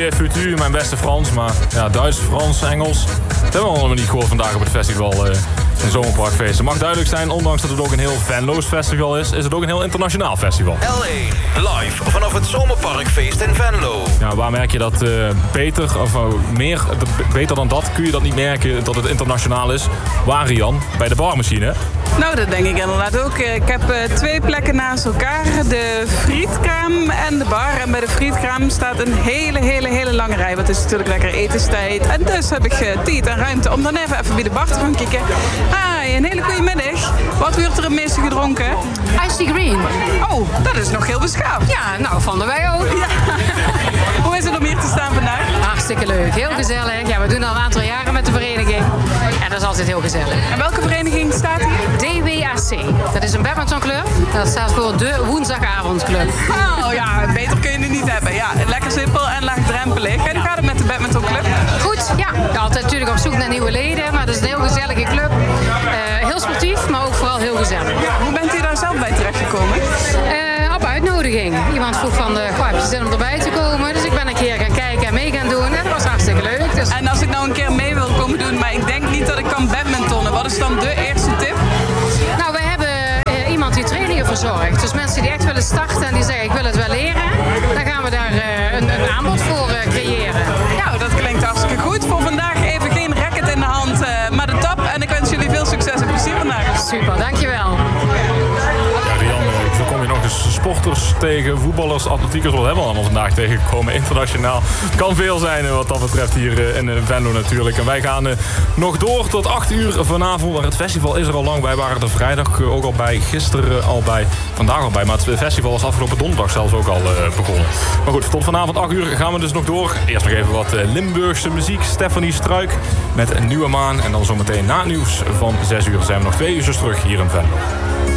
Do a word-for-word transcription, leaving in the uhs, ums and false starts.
et futur, mijn beste Frans. Maar ja, Duits, Frans, Engels. Dat hebben we allemaal niet gehoord vandaag op het festival. Uh, een zomerparkfeest. Het mag duidelijk zijn, ondanks dat het ook een heel fanloos festival is, is het ook een heel internationaal festival. L A, live vanaf het zomerparkfeest in Venlo. Ja, waar merk je dat uh, beter, of uh, meer, dat, beter dan dat kun je dat niet merken dat het internationaal is? Waar, Jan? Bij de barmachine? Nou, dat denk ik inderdaad ook. Ik heb uh, twee plekken naast elkaar. De frietkraam en de bar. En bij de frietkraam staat een hele, hele, hele lange rij. Want het is natuurlijk lekker etenstijd. En dus heb ik uh, tijd en ruimte om dan even, even bij de bar te gaan kijken. Hi, een hele goede middag. Wat wordt er het meeste gedronken? Icy Green. Oh, dat is nog heel beschaafd. Ja, nou, vonden wij ook. Ja. Hoe is het om hier te staan vandaag? Hartstikke leuk, heel gezellig. Ja, we doen al een aantal jaren met de vereniging. En dat is altijd heel gezellig. En welke vereniging staat hier? D W A C. Dat is een badmintonclub. Dat staat voor de woensdagavondclub. Oh ja, beter kun je het niet hebben. Ja, lekker simpel en laagdrempelig. En hoe gaat het met de badmintonclub? Goed, ja. Altijd natuurlijk op zoek naar nieuwe leden. Maar het is een heel gezellige club. Uh, heel sportief, maar ook vooral heel gezellig. Ja, hoe bent u daar zelf bij terechtgekomen? Uh, op uitnodiging. Iemand vroeg van, de, goh, heb je zin om erbij te komen? Dus ik ben een keer gaan kijken en mee gaan doen. En dat was hartstikke leuk. Dus... En als ik nou een keer mee wil komen doen, maar ik denk niet dat ik kan badmintonnen. Wat is dan de eerste tip? Nou, wij hebben uh, iemand die trainingen verzorgt. Dus mensen die echt willen starten en die zeggen ik wil het wel leren. Dan gaan we daar uh, een, een aanbod voor uh, creëren. Nou, dat klinkt hartstikke goed. Voor vandaag even geen racket in de hand, uh, maar de tap. En ik wens jullie veel succes en plezier vandaag. Super, dankjewel. Ja, Rian, zo kom je nog eens sporters tegen, voetballers, atletiekers. Wat hebben we allemaal vandaag tegengekomen? Internationaal. Het kan veel zijn wat dat betreft hier in Venlo natuurlijk. En wij gaan nog door tot acht uur vanavond. Maar het festival is er al lang bij. We waren er vrijdag ook al bij, gisteren al bij, vandaag al bij. Maar het festival is afgelopen donderdag zelfs ook al uh, begonnen. Maar goed, tot vanavond acht uur gaan we dus nog door. Eerst nog even wat Limburgse muziek. Stephanie Struik met een nieuwe maan. En dan zometeen na het nieuws van zes uur zijn we nog twee uur terug hier in Venlo.